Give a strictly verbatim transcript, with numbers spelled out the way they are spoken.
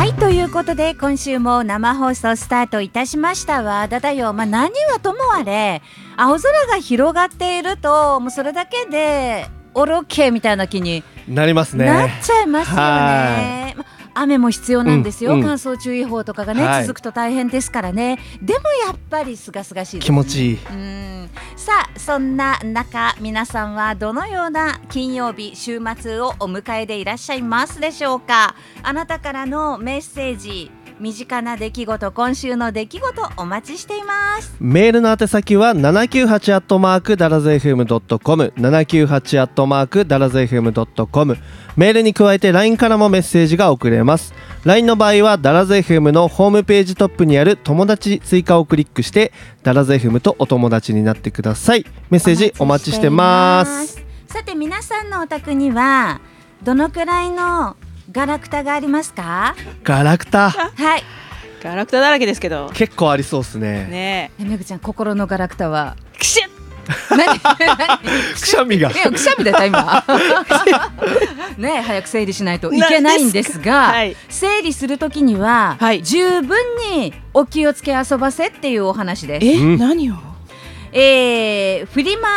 はい、ということで今週も生放送スタートいたしましたわ。だだよ、まあ、何はともあれ青空が広がっているともうそれだけでオロケみたいな気になりますね。 なっちゃいますよね。ま雨も必要なんですよ、うんうん、乾燥注意報とかがね、はい、続くと大変ですからね。でもやっぱりすがすがしいです、ね、 気持ちいい。 うんさあそんな中皆さんはどのような金曜日週末をお迎えでいらっしゃいますでしょうか。あなたからのメッセージ、身近な出来事、今週の出来事お待ちしています。 メールの宛先はななきゅうはちアットマークダラズ エフエムドットコム ななきゅうはちアットマークダラズ エフエムドットコム。 メールに加えて ライン からもメッセージが送れます。 ライン の場合はダラズ エフエム のホームページトップにある友達追加をクリックしてダラズ エフエム とお友達になってください。メッセージお待ちしてます。 さて皆さんのお宅にはどのくらいのガラクタがありますか？ ガラクタ、 はい、 ガラクタだらけですけど結構ありそうですね。 ねえ、めぐちゃん心のガラクタはクシュッ何くしゃみがくしゃみだった今ねえ、早く整理しないといけないんですが、はい、整理するときには、はい、十分にお気をつけ遊ばせっていうお話です。 え、うん、何をえー、フリマ